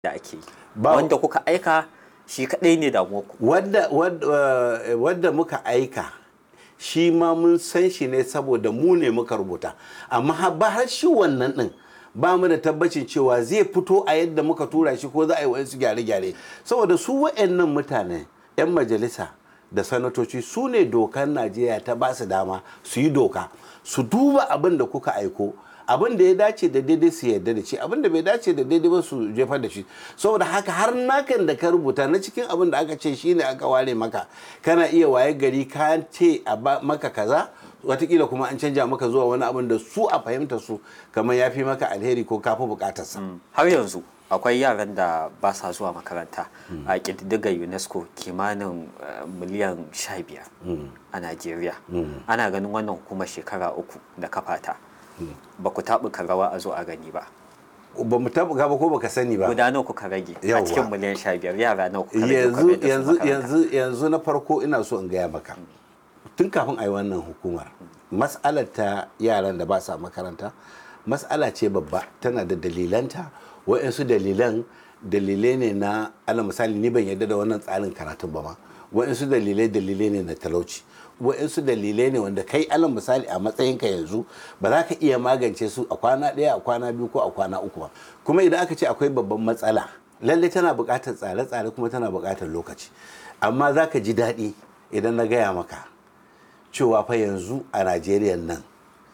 da ake yi Ba- wanda kuka aika shi kadai ne damuwarku. wadda muka aika shi ma mun san shi ne saboda mu ne muka rubuta, amma har shi wannan din ba mu da tabbacin cewa zai fito a yadda muka tura shi ko za a yi wasu gyare-gyare, saboda su wa'annan mutane 'yan majalisa da sanatoci su ne dokar Najeriya ta ba su dama su yi doka, su duba abin da kuka aiko, abin da ya dace da daidai su yarda da shi, abin da bai dace da daidai ba su jefar da shi. Saboda haka har nakan da ka rubuta na cikin abin da aka ce shine aka ware maka, kana iya waye gari ka ce a maka kaza, watakila kuma an canja maka zuwa wani abin da su a fahimta su kamar ya fi maka alheri ko kafi bukatarsa. Har yanzu akwai yaran da ba sa zuwa makaranta a ƙididdigar UNESCO kimanin miliyan 15 a Najeriya. Ana ganin wannan hukumar shekara 3 da kafata. Ba ku taɓuka rawa a zo a gani ba. Ba mu taɓuka ba ko baka sani ba. Guda nawa kuka rage a cikin miliyan 15 yara nawa kuka rage? Yanzu na farko ina so in gaya maka. Tun kafin a yi wannan hukumar, mas'alar ta yaran da ba sa makaranta mas'ala ce babba, tana da dalilanta. Wa'yansu dalilai ne na ala misali, ni ban yarda da wannan tsarin karatun ba ma. Wa'yansu dalilai ne na talauci, wa'yansu dalilai ne wanda kai alal misali a matsayinka yanzu ba za ka iya magance su a kwana ɗaya, a kwana biyu ko a kwana uku ba. Kuma idan aka ce akwai babban matsala, lallai tana buƙatar tsare-tsare kuma tana buƙatar lokaci. Amma za ka ji daɗi idan na gaya maka cewa fa yanzu a Najeriya nan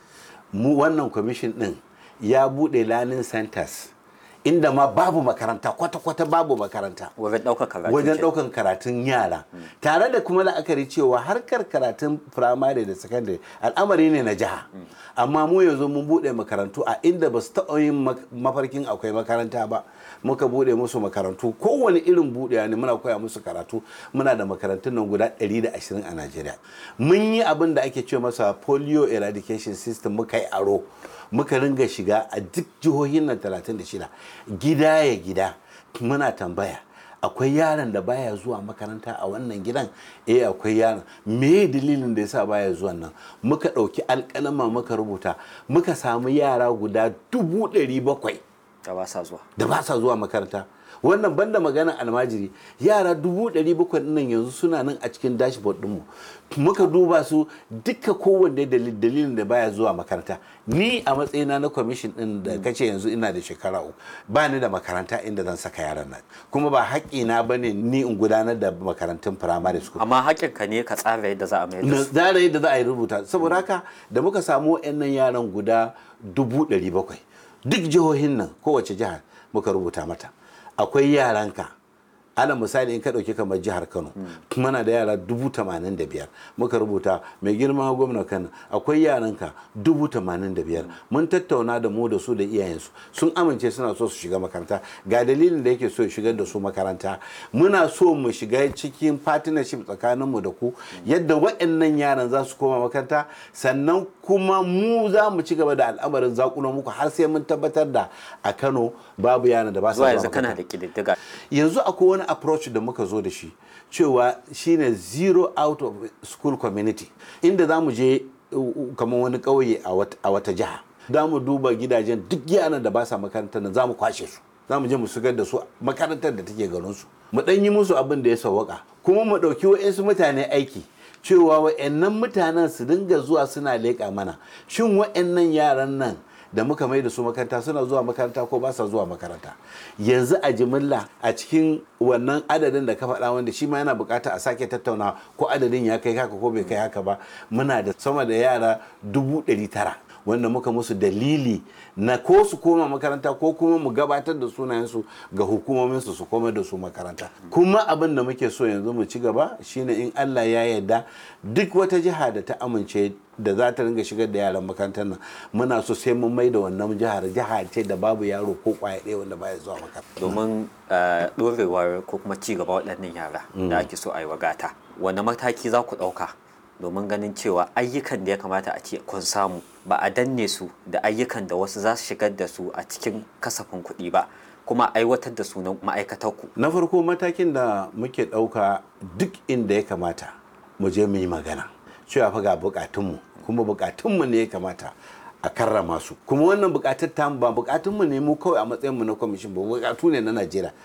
mu wannan kwamishin ɗin ya buɗe learning centers inda ma babu makaranta, kwata-kwata babu makaranta wajen ɗaukan karatun yara, tare da kuma la'akari cewa harkar karatun firamare da sakandare al'amari ne na jiha. Amma mu yanzu mun buɗe makarantu a inda ba su taɓa yin mafarkin akwai makaranta ba. Muka buɗe musu makarantu, kowane irin buɗewa ne muna koya musu karatu. Muna da makarantun nan guda 120 a Najeriya. Mun yi abin da ake ce masa polio eradication system, muka yi aro, muka ringa shiga a duk jihohin nan 36 gida ya gida, muna tambaya akwai yaron da baya zuwa makaranta a wannan gidan. Akwai yaron, me dalilin da yasa baya zuwa nan? Muka ɗauki alƙalama muka rubuta, muka samu yara guda 700,000 da ba sa zuwa makaranta. Wannan banda magana almajiri, yara 700,000 nan yanzu suna nan a cikin dashboard ɗinmu. Muka duba su duka, kowanne dalilin da baya zuwa makaranta. Ni a matsayina na kwamishin ɗin da kace yanzu ina da shekara 3, ba ni da makaranta inda zan saka yaran nan, kuma ba haƙƙina ba ne ni in gudanar da makarantun firamare school. Amma haƙƙinka ne ka tsara yadda za a mai da su. Tsara yadda za a yi rubuta. Saboda haka da muka samu waɗannan yaran guda 700,000, duk jihohin nan kowace jihar muka rubuta mata akwai yaranka. Ala misali in ka ɗauki kamar jihar Kano, muna da yara 85,000 muka rubuta, mai girma gwamna Kano akwai yaranka 85,000. Mun tattauna da mu da su da iyayensu, sun amince suna so su shiga makaranta. Ga dalilin da yake so ya shigar da su makaranta. Muna so mu shiga cikin partnership tsakaninmu da ku, yadda waɗannan yaran za su koma makaranta, sannan kuma mu za mu ci gaba da al'amarin zakunan muku har sai mun tabbatar da a Kano babu yaran da ba su zuwa makaranta. Yanzu kana da ƙididdiga. Yanzu akwai wani approach da muka zo da shi cewa shine zero out of school community, inda za mu je kamar wani ƙauye a wata jiha, za mu duba gidajen duk yaran da ba sa makarantar nan, za mu kwashe su, za mu je mu shigar da su makarantar da take garin su, mu ɗan yi musu abin da ya sawwaka, kuma mu ɗauki wa'insu mutane aiki cewa wa'annan mutanen su dinga zuwa suna leƙa mana shin wa'annan yaran nan da muka mai da su makaranta suna zuwa makaranta ko ba sa zuwa makaranta. Yanzu a jimilla a cikin wannan adadin da ka faɗa, wanda shi ma yana bukata a sake tattauna ko adadin ya kai haka ko bai kai haka ba, muna da sama da yara 900,000 wanda muka musu dalili na ko su koma makaranta ko kuma mu gabatar da sunayensu ga hukumominsu su koma da su makaranta. Kuma abin da muke so yanzu mu ci gaba shine in Allah ya yarda duk wata jiha da ta amince da za ta ringa shigar da yaran makarantar nan, muna so sai mun mai da wannan jiha ce da babu yaro ko kwaya ɗaya wanda baya zuwa makaranta. Domin ɗorewar ko kuma ci gaba waɗannan yara da ake so a yi wagata, wani mataki za ku ɗauka domin ganin cewa ayyukan da ya kamata a ce kun samu ba a danne su da ayyukan da wasu za su shigar da su a cikin kasafin kuɗi ba, kuma aiwatar da su na ma'aikatarku? Na farko, matakin da muke ɗauka duk inda ya kamata mu je mu yi magana cewa fa ga bukatunmu, kuma bukatunmu ne ya kamata a karrama su. Kuma wannan bukatar tamu ba bukatunmu ne mu kawai a matsayinmu na kwamishin ba, bukatu ne na Najeriya.